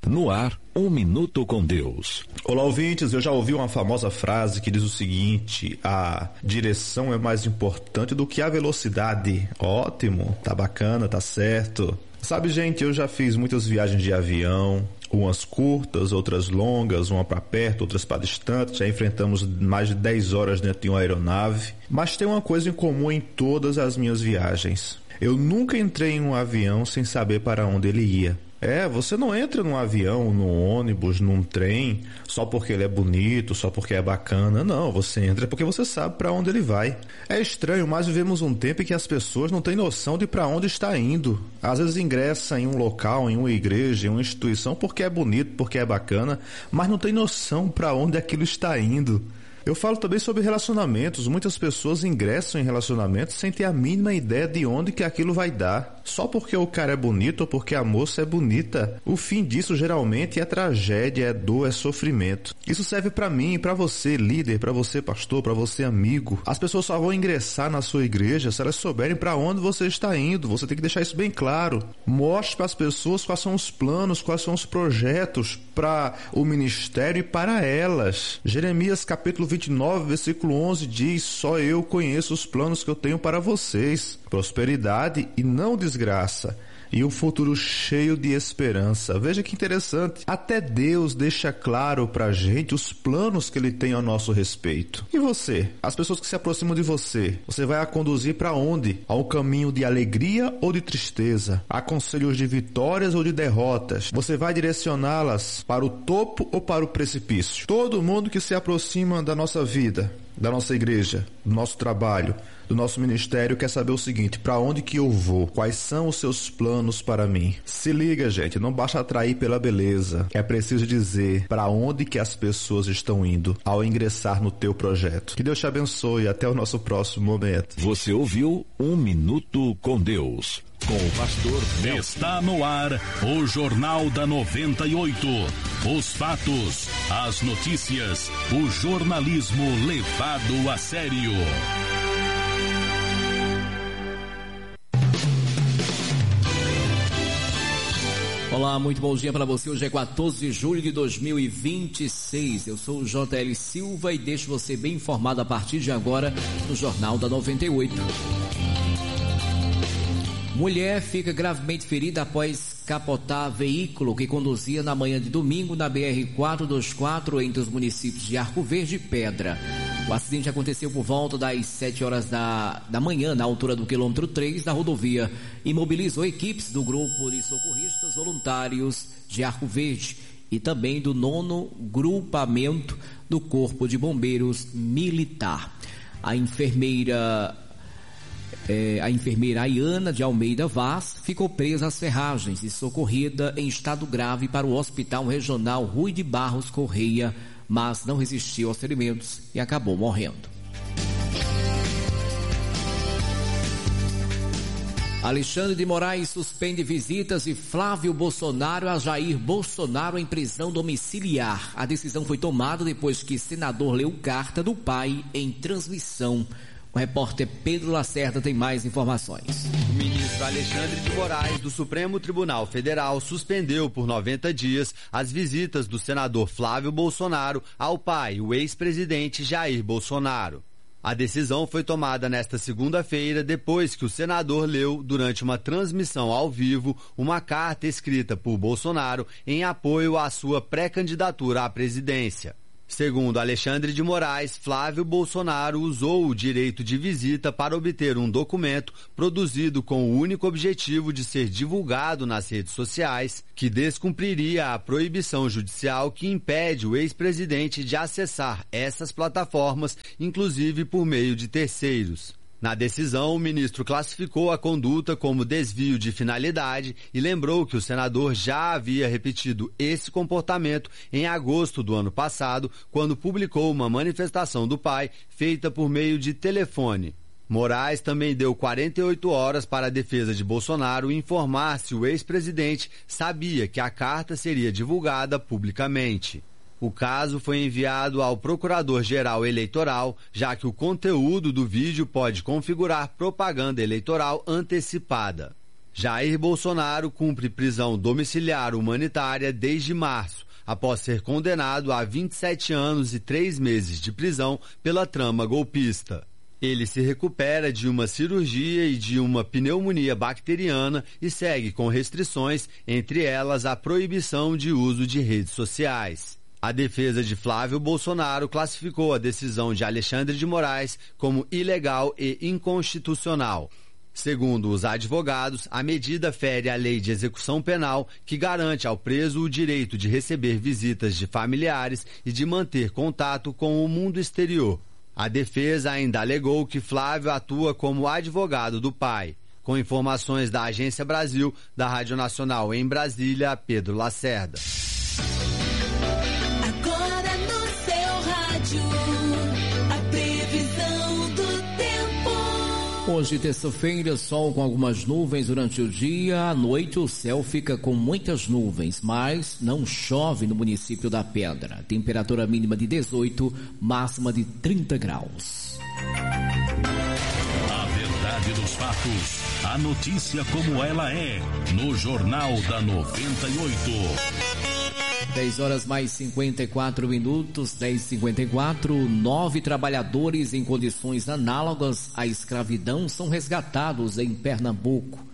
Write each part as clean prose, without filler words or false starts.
No ar, Um Minuto com Deus. Olá, ouvintes. Eu já ouvi uma famosa frase que diz o seguinte: a direção é mais importante do que a velocidade. Ótimo, tá bacana, tá certo. Sabe, gente, eu já fiz muitas viagens de avião, umas curtas, outras longas, uma para perto, outras para distante. Já enfrentamos mais de 10 horas dentro de uma aeronave. Mas tem uma coisa em comum em todas as minhas viagens. Eu nunca entrei em um avião sem saber para onde ele ia. Você não entra num avião, num ônibus, num trem, só porque ele é bonito, só porque é bacana. Não, você entra porque você sabe para onde ele vai. É estranho, mas vivemos um tempo em que as pessoas não têm noção de para onde está indo. Às vezes ingressa em um local, em uma igreja, em uma instituição, porque é bonito, porque é bacana, mas não tem noção para onde aquilo está indo. Eu falo também sobre relacionamentos. Muitas pessoas ingressam em relacionamentos sem ter a mínima ideia de onde que aquilo vai dar. Só porque o cara é bonito ou porque a moça é bonita. O fim disso geralmente é tragédia, é dor, é sofrimento. Isso serve pra mim, pra você líder, pra você pastor, pra você amigo. As pessoas só vão ingressar na sua igreja se elas souberem pra onde você está indo. Você tem que deixar isso bem claro. Mostre para as pessoas quais são os planos, quais são os projetos para o ministério e para elas. Jeremias capítulo 29, versículo 11 diz: só eu conheço os planos que eu tenho para vocês, prosperidade e não desgraça, e um futuro cheio de esperança. Veja que interessante. Até Deus deixa claro pra gente os planos que Ele tem ao nosso respeito. E você? As pessoas que se aproximam de você, você vai a conduzir para onde? A um caminho de alegria ou de tristeza? A conselhos de vitórias ou de derrotas? Você vai direcioná-las para o topo ou para o precipício? Todo mundo que se aproxima da nossa vida, da nossa igreja, do nosso trabalho, do nosso ministério, quer saber o seguinte: para onde que eu vou? Quais são os seus planos para mim? Se liga, gente, não basta atrair pela beleza. É preciso dizer para onde que as pessoas estão indo ao ingressar no teu projeto. Que Deus te abençoe. Até o nosso próximo momento. Você ouviu Um Minuto com Deus, com o pastor Nelson. Está no ar o Jornal da 98. Os fatos, as notícias, o jornalismo levado a sério. Olá, muito bom dia para você. Hoje é 14 de julho de 2026. Eu sou o JL Silva e deixo você bem informado a partir de agora no Jornal da 98. Mulher fica gravemente ferida após capotar veículo que conduzia na manhã de domingo na BR-424 entre os municípios de Arco Verde e Pedra. O acidente aconteceu por volta das 7 horas da manhã, na altura do quilômetro 3 da rodovia, e mobilizou equipes do grupo de socorristas voluntários de Arco Verde e também do 9º Grupamento do Corpo de Bombeiros Militar. A enfermeira Ayana de Almeida Vaz ficou presa às ferragens e socorrida em estado grave para o Hospital Regional Rui de Barros Correia, mas não resistiu aos ferimentos e acabou morrendo. Alexandre de Moraes suspende visitas de Flávio Bolsonaro a Jair Bolsonaro em prisão domiciliar. A decisão foi tomada depois que senador leu carta do pai em transmissão. O repórter Pedro Lacerda tem mais informações. O ministro Alexandre de Moraes, do Supremo Tribunal Federal, suspendeu por 90 dias as visitas do senador Flávio Bolsonaro ao pai, o ex-presidente Jair Bolsonaro. A decisão foi tomada nesta segunda-feira, depois que o senador leu, durante uma transmissão ao vivo, uma carta escrita por Bolsonaro em apoio à sua pré-candidatura à presidência. Segundo Alexandre de Moraes, Flávio Bolsonaro usou o direito de visita para obter um documento produzido com o único objetivo de ser divulgado nas redes sociais, que descumpriria a proibição judicial que impede o ex-presidente de acessar essas plataformas, inclusive por meio de terceiros. Na decisão, o ministro classificou a conduta como desvio de finalidade e lembrou que o senador já havia repetido esse comportamento em agosto do ano passado, quando publicou uma manifestação do pai feita por meio de telefone. Moraes também deu 48 horas para a defesa de Bolsonaro informar se o ex-presidente sabia que a carta seria divulgada publicamente. O caso foi enviado ao Procurador-Geral Eleitoral, já que o conteúdo do vídeo pode configurar propaganda eleitoral antecipada. Jair Bolsonaro cumpre prisão domiciliar humanitária desde março, após ser condenado a 27 anos e 3 meses de prisão pela trama golpista. Ele se recupera de uma cirurgia e de uma pneumonia bacteriana e segue com restrições, entre elas a proibição de uso de redes sociais. A defesa de Flávio Bolsonaro classificou a decisão de Alexandre de Moraes como ilegal e inconstitucional. Segundo os advogados, a medida fere a lei de execução penal, que garante ao preso o direito de receber visitas de familiares e de manter contato com o mundo exterior. A defesa ainda alegou que Flávio atua como advogado do pai. Com informações da Agência Brasil, da Rádio Nacional em Brasília, Pedro Lacerda. Agora no seu rádio, a previsão do tempo. Hoje, terça-feira, sol com algumas nuvens durante o dia. À noite, o céu fica com muitas nuvens, mas não chove no município da Pedra. Temperatura mínima de 18, máxima de 30 graus. A verdade dos fatos. A notícia como ela é. No Jornal da 98. 10 horas mais 54 minutos, 10h54, 9 trabalhadores em condições análogas à escravidão são resgatados em Pernambuco.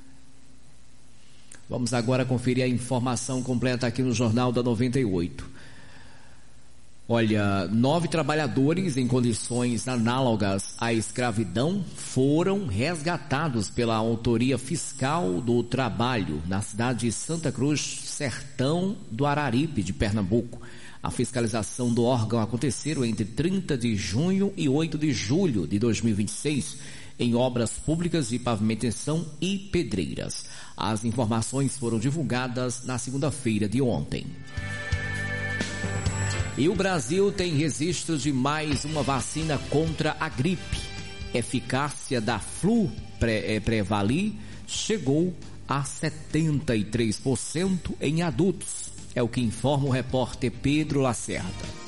Vamos agora conferir a informação completa aqui no Jornal da 98. Olha, 9 trabalhadores em condições análogas à escravidão foram resgatados pela Autoria Fiscal do Trabalho na cidade de Santa Cruz, Sertão do Araripe, de Pernambuco. A fiscalização do órgão aconteceu entre 30 de junho e 8 de julho de 2026, em obras públicas de pavimentação e pedreiras. As informações foram divulgadas na segunda-feira de ontem. E o Brasil tem registro de mais uma vacina contra a gripe. Eficácia da Flu Prevali chegou a 73% em adultos. É o que informa o repórter Pedro Lacerda.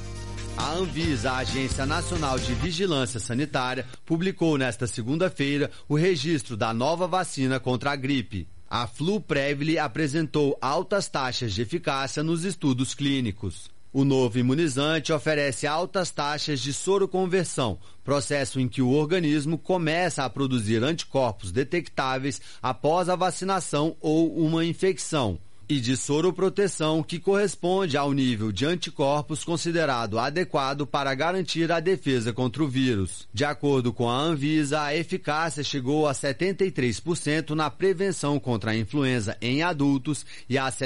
A Anvisa, a Agência Nacional de Vigilância Sanitária, publicou nesta segunda-feira o registro da nova vacina contra a gripe. A Flu Prevali apresentou altas taxas de eficácia nos estudos clínicos. O novo imunizante oferece altas taxas de soroconversão, processo em que o organismo começa a produzir anticorpos detectáveis após a vacinação ou uma infecção, e de soroproteção, que corresponde ao nível de anticorpos considerado adequado para garantir a defesa contra o vírus. De acordo com a Anvisa, a eficácia chegou a 73% na prevenção contra a influenza em adultos e a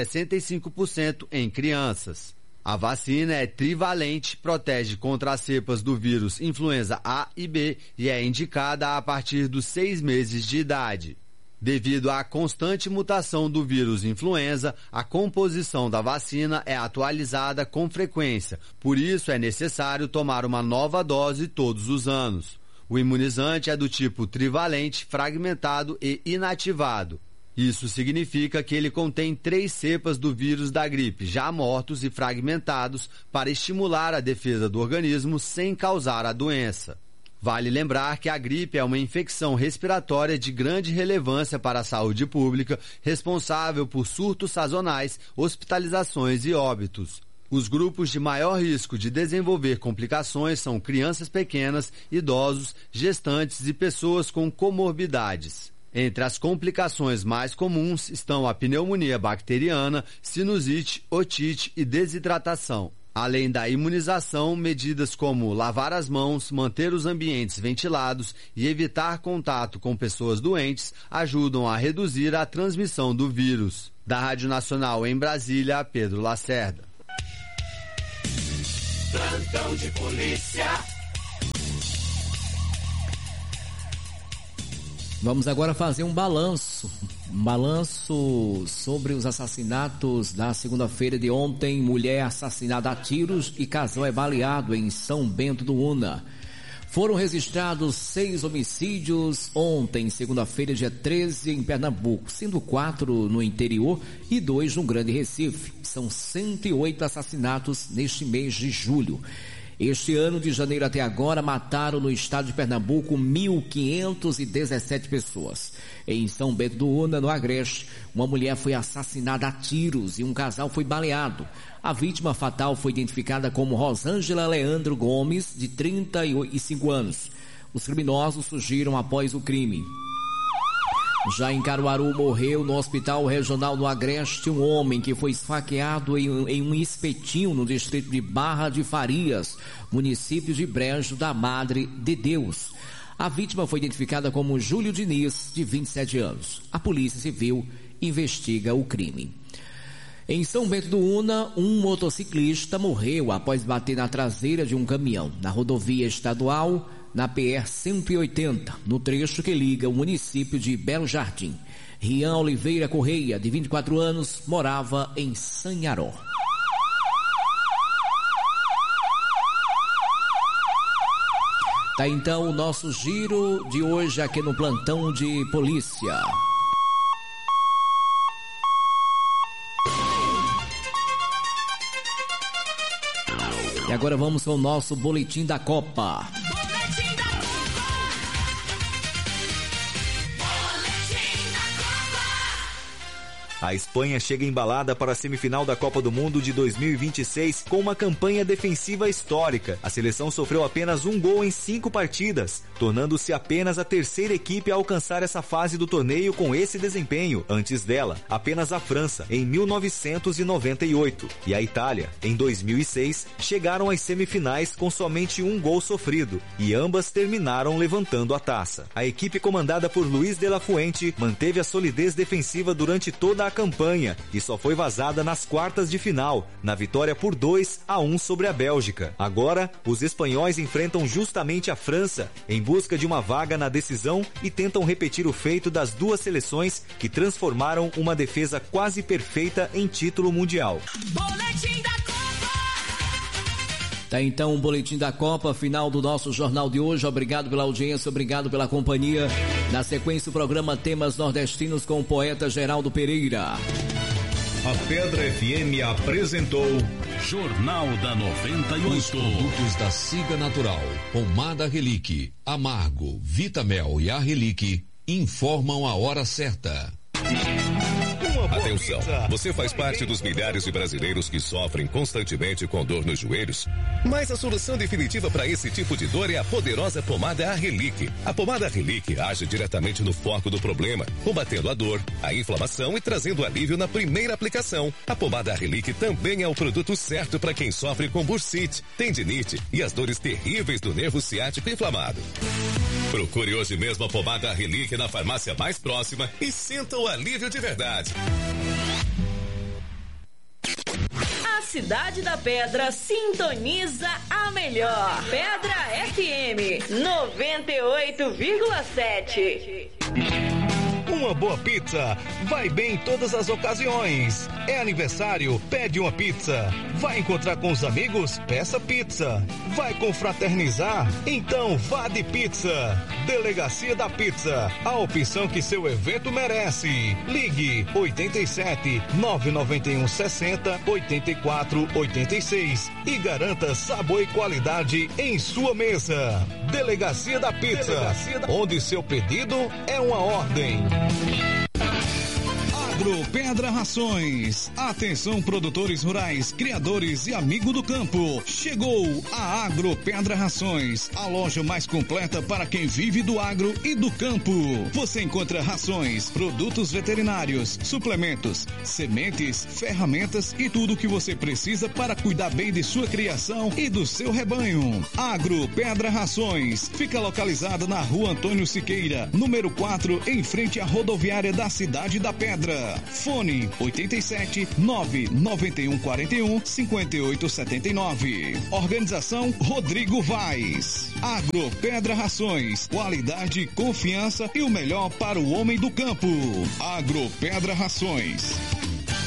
65% em crianças. A vacina é trivalente, protege contra as cepas do vírus influenza A e B e é indicada a partir dos 6 meses de idade. Devido à constante mutação do vírus influenza, a composição da vacina é atualizada com frequência, por isso é necessário tomar uma nova dose todos os anos. O imunizante é do tipo trivalente, fragmentado e inativado. Isso significa que ele contém 3 cepas do vírus da gripe, já mortos e fragmentados, para estimular a defesa do organismo sem causar a doença. Vale lembrar que a gripe é uma infecção respiratória de grande relevância para a saúde pública, responsável por surtos sazonais, hospitalizações e óbitos. Os grupos de maior risco de desenvolver complicações são crianças pequenas, idosos, gestantes e pessoas com comorbidades. Entre as complicações mais comuns estão a pneumonia bacteriana, sinusite, otite e desidratação. Além da imunização, medidas como lavar as mãos, manter os ambientes ventilados e evitar contato com pessoas doentes ajudam a reduzir a transmissão do vírus. Da Rádio Nacional em Brasília, Pedro Lacerda. Plantão de polícia. Vamos agora fazer um balanço sobre os assassinatos da segunda-feira de ontem. Mulher assassinada a tiros e casal é baleado em São Bento do Una. Foram registrados 6 homicídios ontem, segunda-feira, dia 13, em Pernambuco, sendo 4 no interior e 2 no Grande Recife. São 108 assassinatos neste mês de julho. Este ano, de janeiro até agora, mataram no estado de Pernambuco 1.517 pessoas. Em São Bento do Una, no Agreste, uma mulher foi assassinada a tiros e um casal foi baleado. A vítima fatal foi identificada como Rosângela Leandro Gomes, de 35 anos. Os criminosos surgiram após o crime. Já em Caruaru, morreu no Hospital Regional do Agreste um homem que foi esfaqueado em um espetinho no distrito de Barra de Farias, município de Brejo da Madre de Deus. A vítima foi identificada como Júlio Diniz, de 27 anos. A Polícia Civil investiga o crime. Em São Bento do Una, um motociclista morreu após bater na traseira de um caminhão na rodovia estadual, na PR-180, no trecho que liga o município de Belo Jardim. Rian Oliveira Correia, de 24 anos, morava em Sanharó. Tá então o nosso giro de hoje aqui no Plantão de Polícia. E agora vamos com o nosso Boletim da Copa. A Espanha chega embalada para a semifinal da Copa do Mundo de 2026 com uma campanha defensiva histórica. A seleção sofreu apenas um gol em 5 partidas, tornando-se apenas a terceira equipe a alcançar essa fase do torneio com esse desempenho. Antes dela, apenas a França, em 1998, e a Itália, em 2006, chegaram às semifinais com somente um gol sofrido, e ambas terminaram levantando a taça. A equipe comandada por Luis de la Fuente manteve a solidez defensiva durante toda a campanha e só foi vazada nas quartas de final, na vitória por 2-1 sobre a Bélgica. Agora, os espanhóis enfrentam justamente a França em busca de uma vaga na decisão e tentam repetir o feito das duas seleções que transformaram uma defesa quase perfeita em título mundial. Boletim da Copa! Tá então o Boletim da Copa, final do nosso jornal de hoje. Obrigado pela audiência, obrigado pela companhia. Na sequência, o programa Temas Nordestinos com o poeta Geraldo Pereira. A Pedra FM apresentou Jornal da 98. Os produtos da Siga Natural, Pomada Relique, Amargo, Vitamel e a Relique informam a hora certa. Atenção, você faz parte dos milhares de brasileiros que sofrem constantemente com dor nos joelhos? Mas a solução definitiva para esse tipo de dor é a poderosa pomada Arrelique. A pomada Arrelique age diretamente no foco do problema, combatendo a dor, a inflamação e trazendo alívio na primeira aplicação. A pomada Arrelique também é o produto certo para quem sofre com bursite, tendinite e as dores terríveis do nervo ciático inflamado. Procure hoje mesmo a pomada Arrelique na farmácia mais próxima e sinta o alívio de verdade. A Cidade da Pedra sintoniza a melhor. Pedra FM 98,7. Uma boa pizza vai bem em todas as ocasiões. É aniversário? Pede uma pizza. Vai encontrar com os amigos? Peça pizza. Vai confraternizar? Então vá de pizza. Delegacia da Pizza, a opção que seu evento merece. Ligue 87 991 60 84 86 e garanta sabor e qualidade em sua mesa. Delegacia da Pizza, onde seu pedido é uma ordem. Agro Pedra Rações. Atenção, produtores rurais, criadores e amigo do campo. Chegou a Agro Pedra Rações, a loja mais completa para quem vive do agro e do campo. Você encontra rações, produtos veterinários, suplementos, sementes, ferramentas e tudo o que você precisa para cuidar bem de sua criação e do seu rebanho. Agro Pedra Rações fica localizada na Rua Antônio Siqueira, número 4, em frente à rodoviária da Cidade da Pedra. Fone 87 991 41 58 79. Organização Rodrigo Vaz. Agro Pedra Rações, qualidade, confiança e o melhor para o homem do campo. Agro Pedra Rações.